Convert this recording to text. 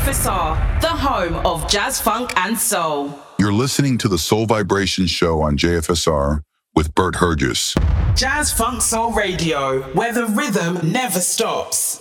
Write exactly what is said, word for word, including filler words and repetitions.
S R, the home of jazz, funk, and soul. You're listening to the Soul Vibration Show on J F S R with Bert Hergis. Jazz, funk, soul radio, where the rhythm never stops.